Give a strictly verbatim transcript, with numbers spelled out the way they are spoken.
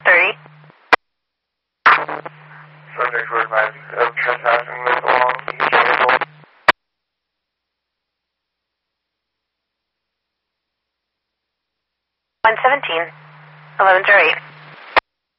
thirty. Subject were advised of trespassing with along East Maple. one seventeen. eleven zero eight.